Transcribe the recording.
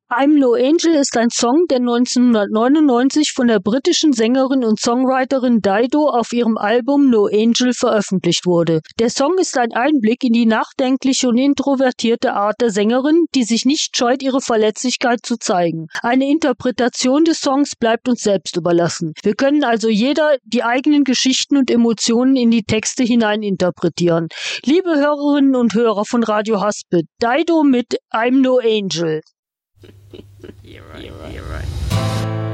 I'm No Angel ist ein Song, der 1999 von der britischen Sängerin und Songwriterin Dido auf ihrem Album No Angel veröffentlicht wurde. Der Song ist ein Einblick in die nachdenkliche und introvertierte Art der Sängerin, die sich nicht scheut, ihre Verletzlichkeit zu zeigen. Eine Interpretation des Songs bleibt uns selbst überlassen. Wir können also jeder die eigenen Geschichten und Emotionen in die Texte hinein interpretieren. Liebe Hörerinnen und Hörer von Radio Haspel, Dido mit I'm No Angel. You're right.